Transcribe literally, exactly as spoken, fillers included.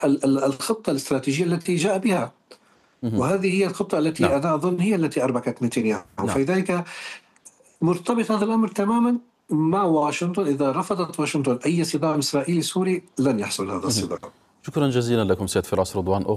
الخطة الاستراتيجية التي جاء بها، وهذه هي الخطة التي نعم. أنا أظن هي التي أربكت نتنياهو. نعم. فلذلك مرتبط هذا الأمر تماما مع واشنطن. إذا رفضت واشنطن أي صدام إسرائيلي سوري لن يحصل هذا الصدام. شكرا جزيلا لكم سيد فراس رضوان.